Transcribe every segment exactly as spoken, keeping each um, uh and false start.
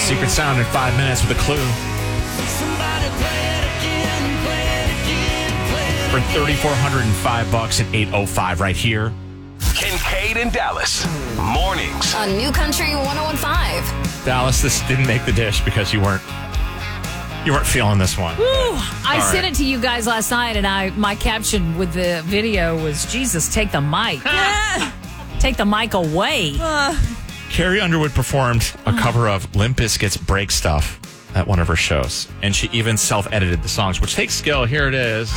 Secret sound in five minutes with a clue. For thirty-four hundred five bucks at eight oh five right here. Kincaid and Dallas. Mornings. On New Country one oh one point five. Dallas, this didn't make the dish because you weren't you weren't feeling this one. Woo, I All sent right. it to you guys last night, and I my caption with the video was, Jesus, take the mic. Take the mic away. Carrie Underwood performed a cover of Limp Bizkit's Break Stuff at one of her shows. And she even self-edited the songs, which takes skill. Here it is.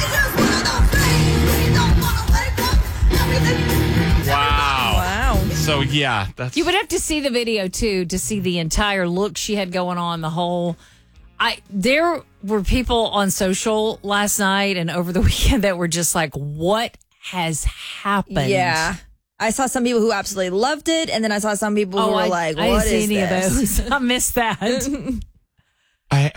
Wow. Wow. So, yeah, that's... You would have to see the video, too, to see the entire look she had going on, the whole... I There were people on social last night and over the weekend that were just like, what has happened? Yeah. I saw some people who absolutely loved it, and then I saw some people who Oh, were I, like, I what didn't see is any this? of those. I missed that. I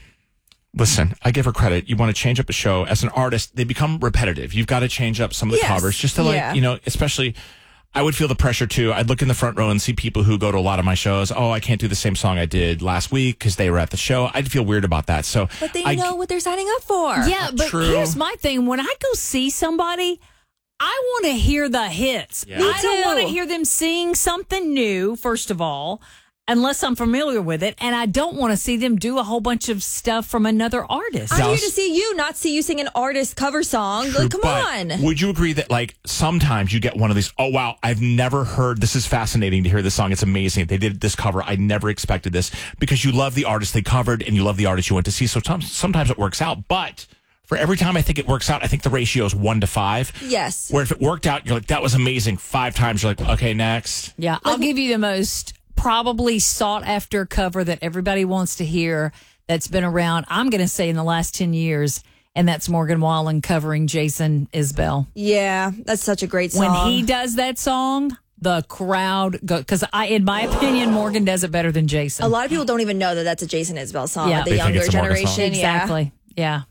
listen, I give her credit. You want to change up a show as an artist, they become repetitive. You've got to change up some of the Yes. covers just to like, Yeah. you know, especially I would feel the pressure too. I'd look in the front row and see people who go to a lot of my shows. Oh, I can't do the same song I did last week because they were at the show. I'd feel weird about that. So But they I, know what they're signing up for. Yeah, but True. here's my thing. When I go see somebody, I want to hear the hits. Yeah. Me I don't too. want to hear them sing something new, first of all, unless I'm familiar with it. And I don't want to see them do a whole bunch of stuff from another artist. I'm here Dallas- to see you, not see you sing an artist cover song. True, Like, come but on. Would you agree that like sometimes you get one of these, oh wow, I've never heard, this is fascinating to hear this song. It's amazing. They did this cover. I never expected this, because you love the artist they covered and you love the artist you went to see. So some- sometimes it works out, but for every time I think it works out, I think the ratio is one to five. Yes. Where if it worked out, you're like, that was amazing. Five times, you're like, okay, next. Yeah, I'll give you the most probably sought after cover that everybody wants to hear that's been around, I'm going to say, in the last ten years. And that's Morgan Wallen covering Jason Isbell. Yeah, that's such a great song. When he does that song, the crowd go, because I, in my opinion, Morgan does it better than Jason. A lot of people don't even know that that's a Jason Isbell song. Yeah. Like the They think younger it's a Morgan song. generation. Yeah. Exactly. Yeah.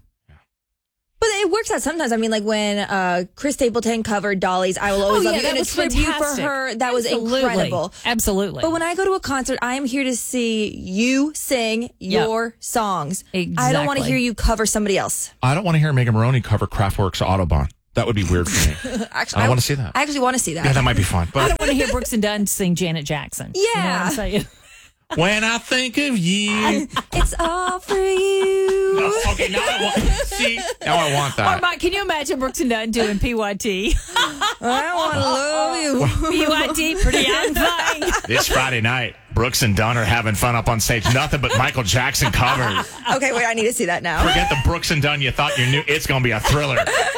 But it works out sometimes. I mean, like when uh, Chris Stapleton covered Dolly's I Will Always Oh, Love yeah, You in that a was tribute fantastic. for her, that was Absolutely. incredible. Absolutely. But when I go to a concert, I am here to see you sing Yep. your songs. I don't want to Exactly. hear you cover somebody else. I don't want to hear Megan Maroney cover Kraftwerk's Autobahn. That would be weird for me. Actually, I wanna see that. I actually want to see that. Yeah, that might be fun. I But don't want to hear Brooks and Dunn sing Janet Jackson. You know what Yeah. I'm saying? when I think of you. It's all for you. Oh, okay, now I want, see, now I want Or that. Mike, can you imagine Brooks and Dunn doing P Y T? I want to love you. P Y T, pretty young thing. This Friday night, Brooks and Dunn are having fun up on stage. Nothing but Michael Jackson covers. Okay, wait, I need to see that now. Forget the Brooks and Dunn you thought you knew. It's going to be a thriller.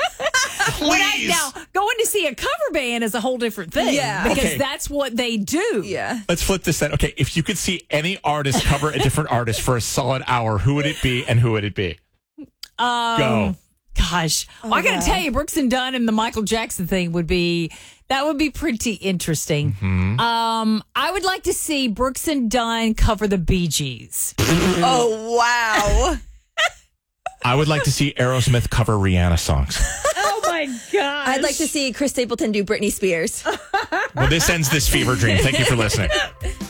When I- Please. now, going to see a cover band is a whole different thing. Yeah. Because Okay. that's what they do. Yeah. Let's flip this then. Okay, if you could see any artist cover a different artist for a solid hour, who would it be and who would it be? Um, Go. Gosh. Well, I got to God. tell you, Brooks and Dunn and the Michael Jackson thing would be, that would be pretty interesting. Mm-hmm. Um, I would like to see Brooks and Dunn cover the Bee Gees. Oh, wow. I would like to see Aerosmith cover Rihanna songs. Oh, my God. I'd like to see Chris Stapleton do Britney Spears. Well, this ends this fever dream. Thank you for listening.